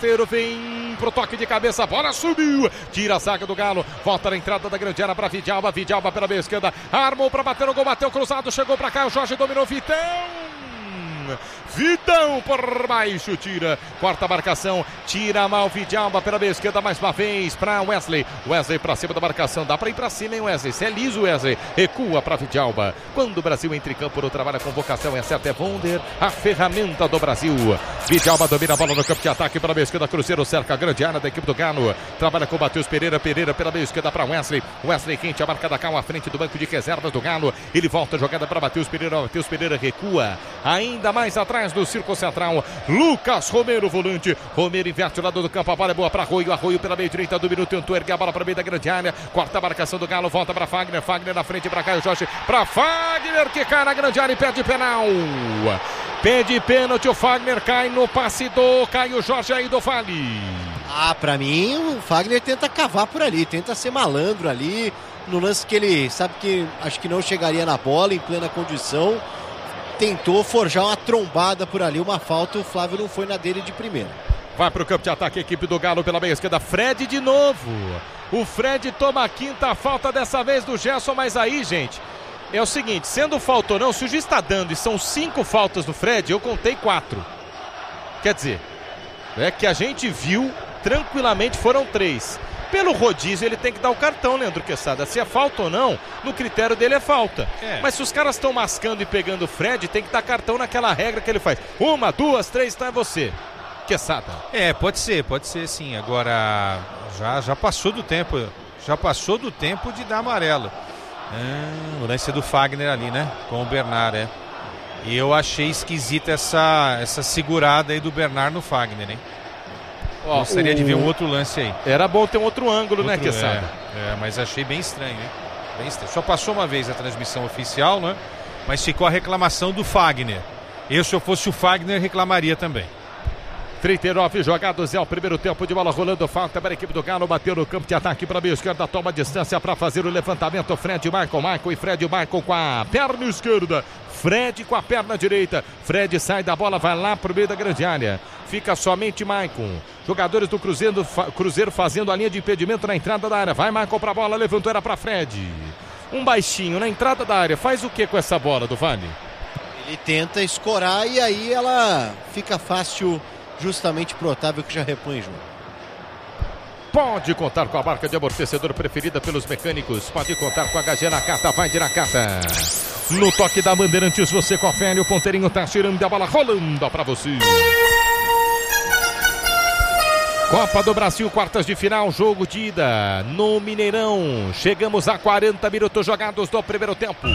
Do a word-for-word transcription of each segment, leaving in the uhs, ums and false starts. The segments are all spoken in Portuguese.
rasteiro, vem pro toque de cabeça, a bola subiu, tira a zaga do Galo, volta na entrada da grande área para Vidalba, Vidalba pela meia esquerda, armou para bater no gol, bateu cruzado, chegou para cá, o Jorge dominou, Vitão! Vitão por baixo, tira, quarta marcação, tira mal Vidalba pela meia esquerda mais uma vez para Wesley, Wesley para cima da marcação, dá para ir para cima, hein, Wesley, se é liso, Wesley, recua para Vidalba, quando o Brasil entra em campo no trabalho, a convocação é certa, é Wonder, a ferramenta do Brasil. Vidalba domina a bola no campo de ataque pela meia esquerda, Cruzeiro cerca a grande área da equipe do Galo, trabalha com o Matheus Pereira, Pereira pela meia esquerda para Wesley, Wesley quente, a marca da Cal à frente do banco de reservas do Galo, ele volta a jogada para Matheus Pereira, Matheus Pereira recua, ainda mais atrás do círculo central, Lucas Romero, volante, Romero inverte o lado do campo, a bola é boa para Arroio, Arroio pela meia direita, dominou, tentou erguer a bola para meio da grande área, quarta marcação do Galo, volta para Fagner, Fagner na frente para Caio Jorge, para Fagner que cai na grande área e pede penal, pede pênalti, o Fagner cai no passe do Caio Jorge aí do Vale. Ah, pra mim o Fagner tenta cavar por ali, tenta ser malandro ali, no lance que ele sabe que acho que não chegaria na bola em plena condição, tentou forjar uma trombada por ali, uma falta, o Flávio não foi na dele de primeira. Vai pro campo de ataque a equipe do Galo pela meia esquerda, Fred de novo, o Fred toma a quinta falta dessa vez do Gerson, mas aí, gente, é o seguinte, sendo falta ou não, se o juiz está dando e são cinco faltas do Fred, eu contei quatro, quer dizer, é que a gente viu tranquilamente foram três. Pelo rodízio ele tem que dar o cartão, Leandro Quesada. Se é falta ou não, no critério dele é falta. É. Mas se os caras estão mascando e pegando o Fred, tem que dar cartão naquela regra que ele faz. Uma, duas, três, então é você. Quesada. É, pode ser, pode ser sim. Agora, já, já passou do tempo. Já passou do tempo de dar amarelo. É, o lance do Fagner ali, né? Com o Bernard, é. E eu achei esquisita essa, essa segurada aí do Bernard no Fagner, hein? Ó, gostaria o... de ver um outro lance aí. Era bom ter um outro ângulo, outro, né, Quesada? É, é, mas achei bem estranho, hein? Bem estranho. Só passou uma vez a transmissão oficial, né? Mas ficou a reclamação do Fagner. Eu, se eu fosse o Fagner, reclamaria também. trinta e nove jogados, é o primeiro tempo de bola rolando, falta para a equipe do Galo, bateu no campo de ataque para a meia esquerda, toma distância para fazer o levantamento, Fred, Michael, Michael e Fred, Michael com a perna esquerda, Fred com a perna direita, Fred sai da bola, vai lá para o meio da grande área, fica somente Michael, jogadores do Cruzeiro, fa, Cruzeiro fazendo a linha de impedimento na entrada da área, vai Michael para a bola, levantou, era para Fred, um baixinho na entrada da área, faz o que com essa bola do Vale? Ele tenta escorar e aí ela fica fácil justamente pro Otávio que já repõe junto. Pode contar com a marca de amortecedor preferida pelos mecânicos. Pode contar com a H G Nakata. Vai de Nakata. No toque da Bandeirantes, você confere. O ponteirinho tá tirando a bola, rolando pra você. Copa do Brasil, quartas de final, jogo de ida no Mineirão. Chegamos a quarenta minutos jogados do primeiro tempo.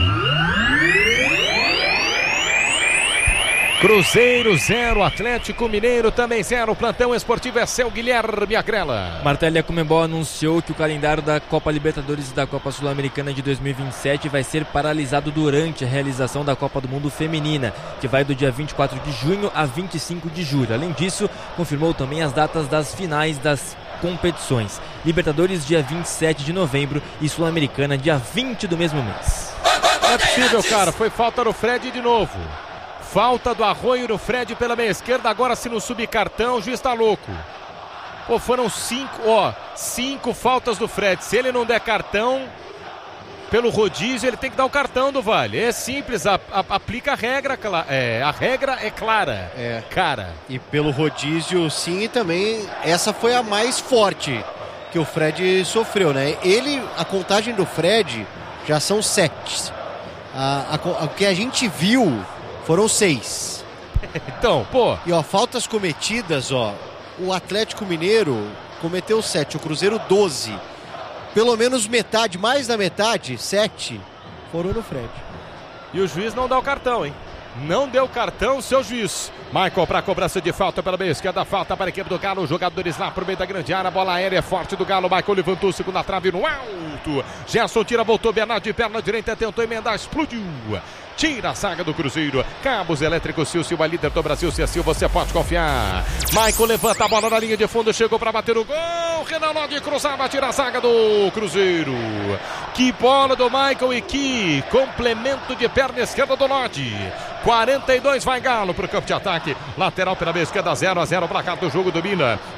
Cruzeiro zero, Atlético Mineiro também zero. Plantão esportivo é seu, Guilherme Agrela. Martelli, a Conmebol anunciou que o calendário da Copa Libertadores e da Copa Sul-Americana de dois mil e vinte e sete vai ser paralisado durante a realização da Copa do Mundo Feminina, que vai do dia vinte e quatro de junho a vinte e cinco de julho. Além disso, confirmou também as datas das finais das competições. Libertadores dia vinte e sete de novembro e Sul-Americana dia vinte do mesmo mês. Não é possível, cara. Foi falta no Fred de novo. Falta do Arroio no Fred pela meia esquerda. Agora, se não subir cartão, o juiz tá louco. Pô, foram cinco, ó, cinco faltas do Fred. Se ele não der cartão, pelo rodízio, ele tem que dar o cartão do Vale. É simples, a, a, aplica a regra, é, a regra é clara, é, cara. E pelo rodízio, sim, e também essa foi a mais forte que o Fred sofreu, né? Ele, a contagem do Fred já são sete. A, a, o que a gente viu foram seis. Então, pô. E ó, faltas cometidas, ó. O Atlético Mineiro cometeu sete, o Cruzeiro doze. Pelo menos metade, mais da metade, sete, foram no Fred. E o juiz não dá o cartão, hein? Não deu cartão, seu juiz. Michael para cobrança de falta pela meia esquerda, falta para a equipe do Galo, jogadores lá pro meio da grande área, bola aérea forte do Galo, Michael levantou, segunda trave no alto, Gerson tira, voltou, Bernardo de perna direita, tentou emendar, explodiu, tira a saga do Cruzeiro, cabos elétricos, Sil Silva, líder do Brasil, se assim você pode confiar, Michael levanta a bola na linha de fundo, chegou para bater o gol, Renan Lodi cruzava, tira a saga do Cruzeiro, que bola do Michael e que complemento de perna esquerda do Lodi, quarenta e dois vai Galo pro campo de ataque, lateral pela meia esquerda, zero a zero, placar do jogo domina,